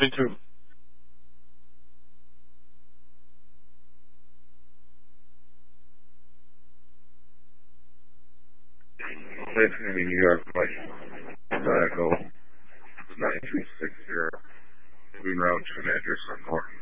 Me too. Listening in New York, like, Chicago, 936 here, between Round 2 and Anderson, North.